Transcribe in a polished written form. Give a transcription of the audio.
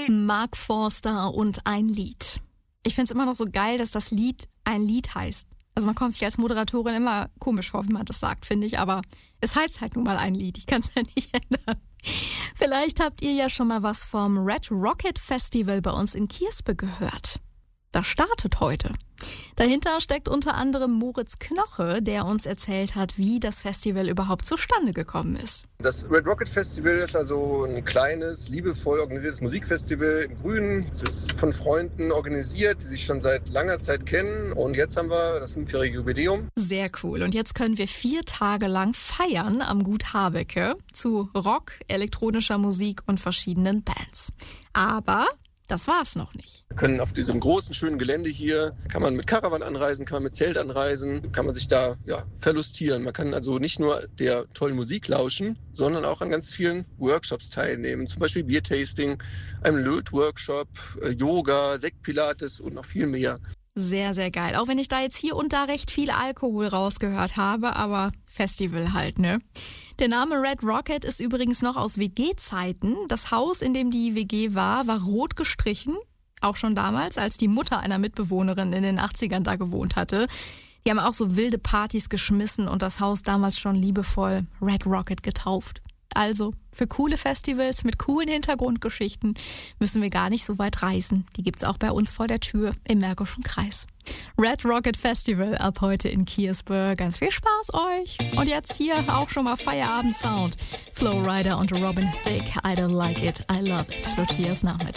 Mark Forster und ein Lied. Ich finde es immer noch so geil, dass das Lied ein Lied heißt. Also man kommt sich als Moderatorin immer komisch vor, wie man das sagt, finde ich. Aber es heißt halt nun mal ein Lied. Ich kann es ja nicht ändern. Vielleicht habt ihr ja schon mal was vom Red Rocket Festival bei uns in Kierspe gehört. Das startet heute. Dahinter steckt unter anderem Moritz Knoche, der uns erzählt hat, wie das Festival überhaupt zustande gekommen ist. Das Red Rocket Festival ist also ein kleines, liebevoll organisiertes Musikfestival im Grünen. Es ist von Freunden organisiert, die sich schon seit langer Zeit kennen. Und jetzt haben wir das 5-jährige Jubiläum. Sehr cool. Und jetzt können wir 4 Tage lang feiern am Gut Habecke zu Rock, elektronischer Musik und verschiedenen Bands. Aber das war's noch nicht. Wir können auf diesem großen, schönen Gelände hier, kann man mit Caravan anreisen, kann man mit Zelt anreisen, kann man sich da verlustieren. Man kann also nicht nur der tollen Musik lauschen, sondern auch an ganz vielen Workshops teilnehmen. Zum Beispiel Biertasting, einem Lötworkshop, Yoga, Sektpilates und noch viel mehr. Sehr, sehr geil. Auch wenn ich da jetzt hier und da recht viel Alkohol rausgehört habe, aber Festival halt, ne? Der Name Red Rocket ist übrigens noch aus WG-Zeiten. Das Haus, in dem die WG war rot gestrichen. Auch schon damals, als die Mutter einer Mitbewohnerin in den 80ern da gewohnt hatte. Die haben auch so wilde Partys geschmissen und das Haus damals schon liebevoll Red Rocket getauft. Also, für coole Festivals mit coolen Hintergrundgeschichten müssen wir gar nicht so weit reisen. Die gibt's auch bei uns vor der Tür im Märkischen Kreis. Red Rocket Festival ab heute in Kierspe. Ganz viel Spaß euch. Und jetzt hier auch schon mal Feierabend-Sound. Flo Rida und Robin Thicke, I don't like it, I love it. Lucias Nachmittag.